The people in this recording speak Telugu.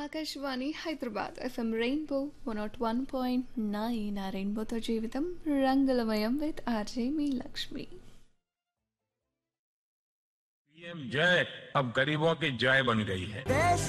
ఆకాశవాణి హైదరాబాద్ ఎఫ్ఎం రెయిన్బో 101.9 ఆ రెయిన్బోతో జీవితం రంగులమయం with RJ me Lakshmi. PM जय अब गरीबों की जय बन गई है.